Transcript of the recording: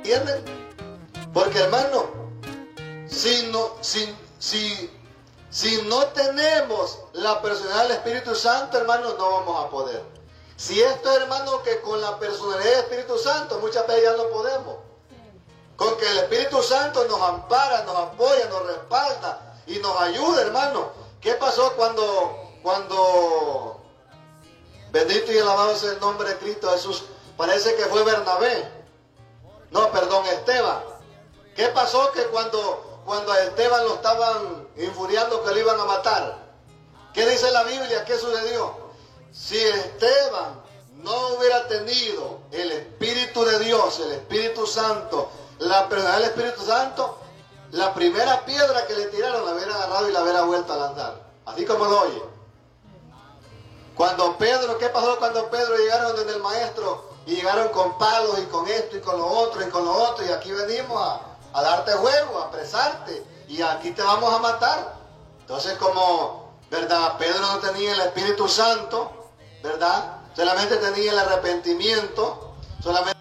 ¿entienden? Porque hermano, si no tenemos la personalidad del Espíritu Santo, hermano, no vamos a poder. Si esto, hermano, que con la personalidad del Espíritu Santo muchas veces ya no podemos. Con que el Espíritu Santo nos ampara, nos apoya, nos respalda y nos ayuda, hermano. ¿Qué pasó cuando bendito y alabado sea el nombre de Cristo Jesús? Parece que fue Bernabé. No, perdón, Esteban. ¿Qué pasó? Que cuando a Esteban lo estaban infuriando, que lo iban a matar. ¿Qué dice la Biblia? ¿Qué sucedió? Si Esteban no hubiera tenido el Espíritu de Dios, el Espíritu Santo, la personalidad del Espíritu Santo, la primera piedra que le tiraron la hubiera agarrado y la hubiera vuelto a lanzar. Así como lo oye. ¿Qué pasó cuando Pedro llegaron donde el maestro? Y llegaron con palos y con esto y con lo otro y con lo otro. Y aquí venimos a darte juego, a apresarte. Y aquí te vamos a matar. Entonces como, ¿verdad? Pedro no tenía el Espíritu Santo, ¿verdad? Solamente tenía el arrepentimiento. Solamente